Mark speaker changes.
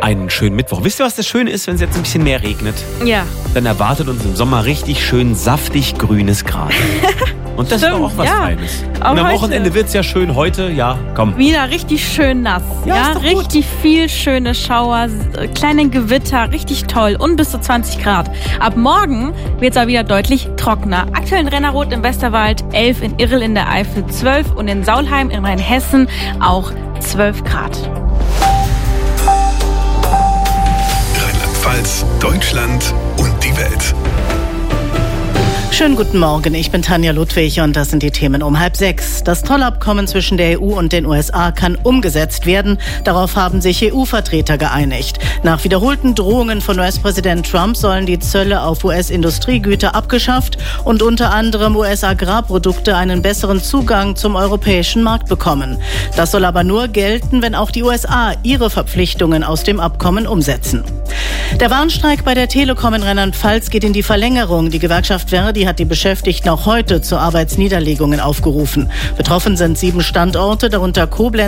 Speaker 1: einen schönen Mittwoch. Wisst ihr, was das Schöne ist, wenn es jetzt ein bisschen mehr regnet?
Speaker 2: Ja.
Speaker 1: Dann erwartet uns im Sommer richtig schön saftig grünes Gras. Und das ist doch auch was Feines.
Speaker 2: Auch
Speaker 1: und am
Speaker 2: heute.
Speaker 1: Wochenende wird es ja schön. Heute, ja, komm.
Speaker 2: Wieder richtig schön nass.
Speaker 1: Ja, ist doch gut.
Speaker 2: Richtig viel schöne Schauer, kleine Gewitter, richtig toll und bis zu 20 Grad. Ab morgen wird es aber wieder deutlich trockener. Aktuell in Rennerroth im Westerwald 11, in Irrel in der Eifel 12 und in Saulheim in Rheinhessen auch 12 Grad.
Speaker 3: Rheinland-Pfalz, Deutschland und die Welt.
Speaker 4: Schönen guten Morgen, ich bin Tanja Ludwig und das sind die Themen um 5:30. Das Zollabkommen zwischen der EU und den USA kann umgesetzt werden. Darauf haben sich EU-Vertreter geeinigt. Nach wiederholten Drohungen von US-Präsident Trump sollen die Zölle auf US-Industriegüter abgeschafft und unter anderem US-Agrarprodukte einen besseren Zugang zum europäischen Markt bekommen. Das soll aber nur gelten, wenn auch die USA ihre Verpflichtungen aus dem Abkommen umsetzen. Der Warnstreik bei der Telekom in Rheinland-Pfalz geht in die Verlängerung. Die Gewerkschaft Verdi hat die Beschäftigten auch heute zu Arbeitsniederlegungen aufgerufen. Betroffen sind 7 Standorte, darunter Koblenz,